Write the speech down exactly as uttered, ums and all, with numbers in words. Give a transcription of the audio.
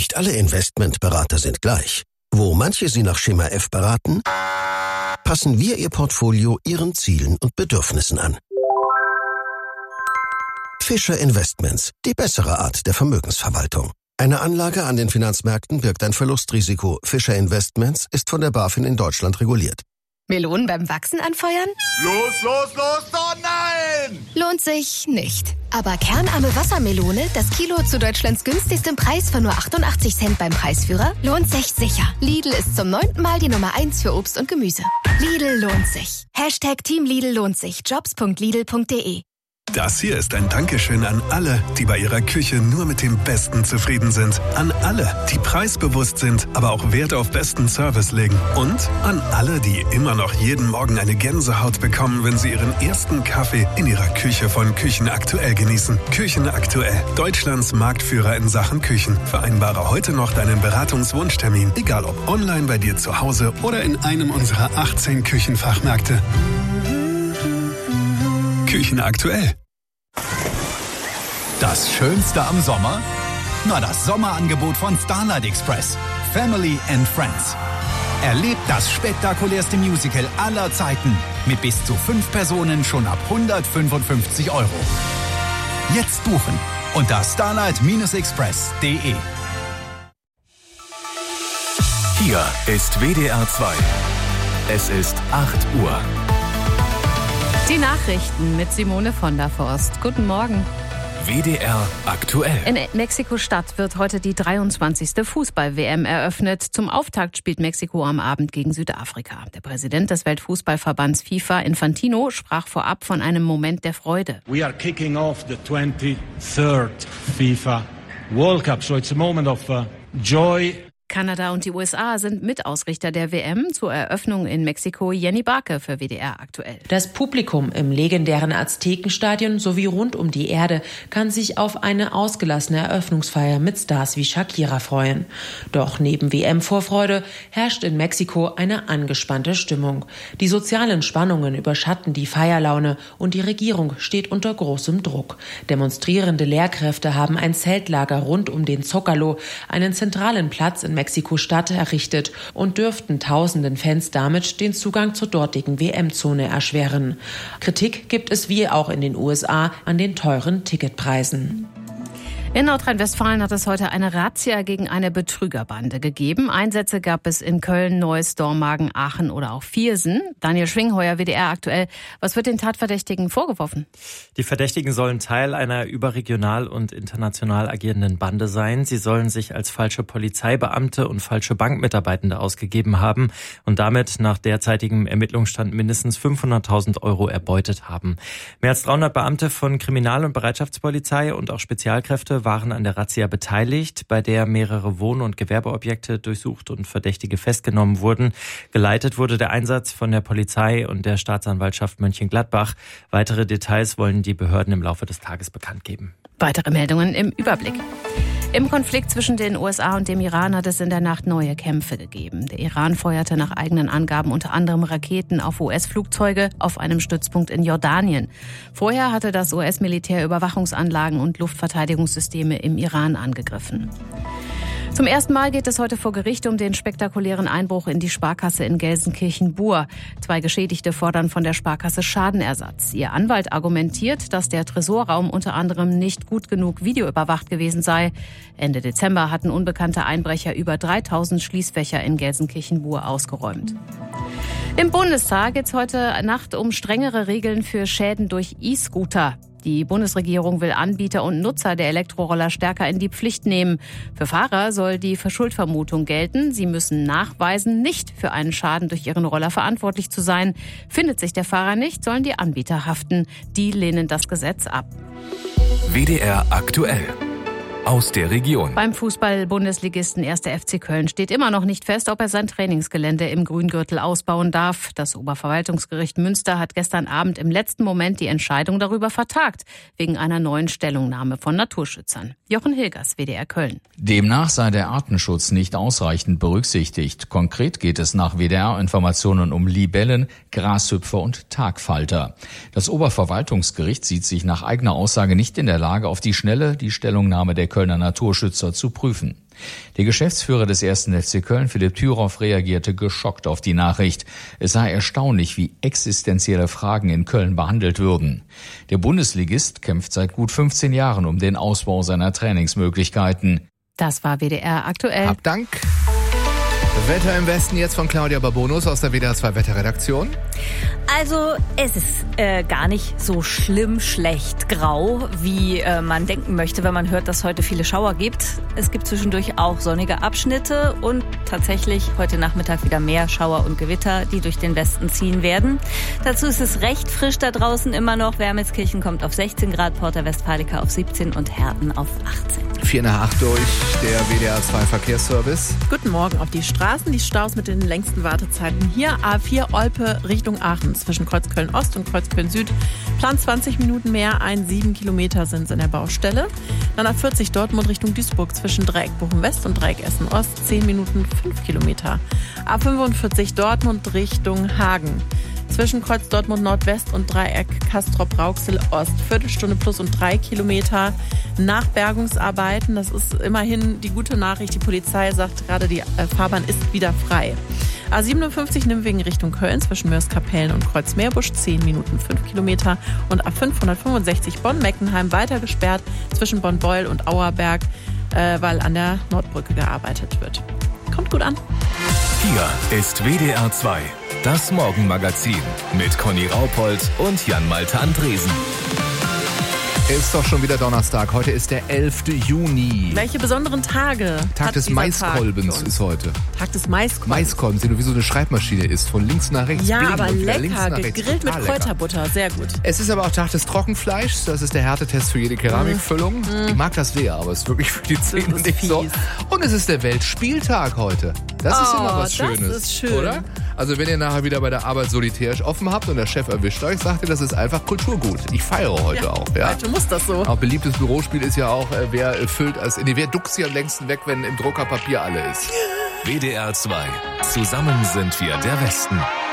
Nicht alle Investmentberater sind gleich. Wo manche Sie nach Schema F beraten, passen wir Ihr Portfolio Ihren Zielen und Bedürfnissen an. Fischer Investments, die bessere Art der Vermögensverwaltung. Eine Anlage an den Finanzmärkten birgt ein Verlustrisiko. Fischer Investments ist von der BaFin in Deutschland reguliert. Melonen beim Wachsen anfeuern? Los, los, los, oh nein! Lohnt sich nicht. Aber kernarme Wassermelone, das Kilo zu Deutschlands günstigstem Preis von nur achtundachtzig Cent beim Preisführer, lohnt sich sicher. Lidl ist zum neunten Mal die Nummer eins für Obst und Gemüse. Lidl lohnt sich. Hashtag Team Lidl lohnt sich. jobs punkt lidl punkt de. Das hier ist ein Dankeschön an alle, die bei ihrer Küche nur mit dem Besten zufrieden sind. An alle, die preisbewusst sind, aber auch Wert auf besten Service legen. Und an alle, die immer noch jeden Morgen eine Gänsehaut bekommen, wenn sie ihren ersten Kaffee in ihrer Küche von Küchen Aktuell genießen. Küchen Aktuell, Deutschlands Marktführer in Sachen Küchen. Vereinbare heute noch deinen Beratungswunschtermin, egal ob online bei dir zu Hause oder in einem unserer achtzehn Küchenfachmärkte. Küchen Aktuell. Das Schönste am Sommer? Na, das Sommerangebot von Starlight Express. Family and Friends. Erlebt das spektakulärste Musical aller Zeiten. Mit bis zu fünf Personen schon ab hundertfünfundfünfzig Euro. Jetzt buchen unter starlight express punkt de. Hier ist W D R zwei. Es ist acht Uhr. Die Nachrichten mit Simone von der Forst. Guten Morgen. W D R aktuell. In Mexiko-Stadt wird heute die dreiundzwanzigste Fußball-W M eröffnet. Zum Auftakt spielt Mexiko am Abend gegen Südafrika. Der Präsident des Weltfußballverbands FIFA, Infantino, sprach vorab von einem Moment der Freude. We are kicking off the twenty-third FIFA World Cup, so it's a moment of uh, joy. Kanada und die U S A sind Mitausrichter der W M. Zur Eröffnung in Mexiko Jenny Barke für W D R aktuell. Das Publikum im legendären Aztekenstadion sowie rund um die Erde kann sich auf eine ausgelassene Eröffnungsfeier mit Stars wie Shakira freuen. Doch neben W M-Vorfreude herrscht in Mexiko eine angespannte Stimmung. Die sozialen Spannungen überschatten die Feierlaune und die Regierung steht unter großem Druck. Demonstrierende Lehrkräfte haben ein Zeltlager rund um den Zócalo, einen zentralen Platz in Mexiko-Stadt, errichtet und dürften tausenden Fans damit den Zugang zur dortigen W M-Zone erschweren. Kritik gibt es wie auch in den U S A an den teuren Ticketpreisen. In Nordrhein-Westfalen hat es heute eine Razzia gegen eine Betrügerbande gegeben. Einsätze gab es in Köln, Neuss, Dormagen, Aachen oder auch Viersen. Daniel Schwingheuer, W D R aktuell. Was wird den Tatverdächtigen vorgeworfen? Die Verdächtigen sollen Teil einer überregional und international agierenden Bande sein. Sie sollen sich als falsche Polizeibeamte und falsche Bankmitarbeitende ausgegeben haben und damit nach derzeitigem Ermittlungsstand mindestens fünfhunderttausend Euro erbeutet haben. Mehr als dreihundert Beamte von Kriminal- und Bereitschaftspolizei und auch Spezialkräfte waren an der Razzia beteiligt, bei der mehrere Wohn- und Gewerbeobjekte durchsucht und Verdächtige festgenommen wurden. Geleitet wurde der Einsatz von der Polizei und der Staatsanwaltschaft Mönchengladbach. Weitere Details wollen die Behörden im Laufe des Tages bekannt geben. Weitere Meldungen im Überblick. Im Konflikt zwischen den U S A und dem Iran hat es in der Nacht neue Kämpfe gegeben. Der Iran feuerte nach eigenen Angaben unter anderem Raketen auf U S-Flugzeuge auf einem Stützpunkt in Jordanien. Vorher hatte das U S-Militär Überwachungsanlagen und Luftverteidigungssysteme im Iran angegriffen. Zum ersten Mal geht es heute vor Gericht um den spektakulären Einbruch in die Sparkasse in Gelsenkirchen-Bur. Zwei Geschädigte fordern von der Sparkasse Schadenersatz. Ihr Anwalt argumentiert, dass der Tresorraum unter anderem nicht gut genug videoüberwacht gewesen sei. Ende Dezember hatten unbekannte Einbrecher über dreitausend Schließfächer in Gelsenkirchen-Bur ausgeräumt. Im Bundestag geht es heute Nacht um strengere Regeln für Schäden durch E-Scooter. Die Bundesregierung will Anbieter und Nutzer der Elektroroller stärker in die Pflicht nehmen. Für Fahrer soll die Verschuldvermutung gelten. Sie müssen nachweisen, nicht für einen Schaden durch ihren Roller verantwortlich zu sein. Findet sich der Fahrer nicht, sollen die Anbieter haften. Die lehnen das Gesetz ab. W D R aktuell. Aus der Region. Beim Fußball-Bundesligisten erster F C Köln steht immer noch nicht fest, ob er sein Trainingsgelände im Grüngürtel ausbauen darf. Das Oberverwaltungsgericht Münster hat gestern Abend im letzten Moment die Entscheidung darüber vertagt, wegen einer neuen Stellungnahme von Naturschützern. Jochen Hilgers, W D R Köln. Demnach sei der Artenschutz nicht ausreichend berücksichtigt. Konkret geht es nach W D R-Informationen um Libellen, Grashüpfer und Tagfalter. Das Oberverwaltungsgericht sieht sich nach eigener Aussage nicht in der Lage, auf die Schnelle die Stellungnahme der Köln Kölner Naturschützer zu prüfen. Der Geschäftsführer des ersten F C Köln, Philipp Thüroff, reagierte geschockt auf die Nachricht. Es sei erstaunlich, wie existenzielle Fragen in Köln behandelt würden. Der Bundesligist kämpft seit gut fünfzehn Jahren um den Ausbau seiner Trainingsmöglichkeiten. Das war W D R aktuell. Hab Dank. Wetter im Westen jetzt von Claudia Babonus aus der W D R zwei Wetterredaktion. Also es ist äh, gar nicht so schlimm schlecht grau, wie äh, man denken möchte, wenn man hört, dass heute viele Schauer gibt. Es gibt zwischendurch auch sonnige Abschnitte und tatsächlich heute Nachmittag wieder mehr Schauer und Gewitter, die durch den Westen ziehen werden. Dazu ist es recht frisch da draußen immer noch. Wermelskirchen kommt auf sechzehn Grad, Porta Westfalica auf siebzehn und Herten auf achtzehn. Vier nach acht durch, der W D R zwei Verkehrsservice. Guten Morgen auf die Straßen. Die Staus mit den längsten Wartezeiten hier. A vier Olpe Richtung Aachen zwischen Kreuzköln Ost und Kreuzköln Süd. Plan zwanzig Minuten mehr, ein sieben Kilometer sind es in der Baustelle. Dann A vierzig Dortmund Richtung Duisburg zwischen Dreieck Bochum West und Dreieck Essen Ost. zehn Minuten, fünf Kilometer. A fünfundvierzig Dortmund Richtung Hagen. Zwischen Kreuz Dortmund Nordwest und Dreieck Castrop-Rauxel Ost. Viertelstunde plus und drei Kilometer. Nachbergungsarbeiten, das ist immerhin die gute Nachricht. Die Polizei sagt gerade, die Fahrbahn ist wieder frei. A siebenundfünfzig Nimwegen Richtung Köln zwischen Mörs-Kapellen und Kreuz-Meerbusch. zehn Minuten, fünf Kilometer. Und A fünfhundertfünfundsechzig Bonn-Meckenheim weiter gesperrt zwischen Bonn-Beul und Auerberg, äh, weil an der Nordbrücke gearbeitet wird. Kommt gut an. Hier ist W D R zwei. Das Morgenmagazin mit Conny Raupold und Jan-Malte Andresen. Ist doch schon wieder Donnerstag. Heute ist der elfte Juni. Welche besonderen Tage? Tag des Maiskolbens Tag ist heute. Tag des Maiskolbens. Maiskolben, den du wie so eine Schreibmaschine isst. Von links nach rechts. Ja, Bling, aber lecker. Gegrillt mit Kräuterbutter. Sehr gut. Es ist aber auch Tag des Trockenfleischs. Das ist der Härtetest für jede Keramikfüllung. Mm. Ich mag das sehr, aber es ist wirklich für die Zähne nicht fies. So. Und es ist der Weltspieltag heute. Das oh, ist immer was Schönes. Das ist schön. Oder? Also wenn ihr nachher wieder bei der Arbeit solitär offen habt und der Chef erwischt euch, sagt ihr, das ist einfach Kulturgut. Ich feiere heute ja, auch. Ja. Heute muss das so. Auch beliebtes Bürospiel ist ja auch, äh, wer füllt als, nee, wer duckt sich am längsten weg, wenn im Drucker Papier alle ist. W D R zwei. Zusammen sind wir der Westen.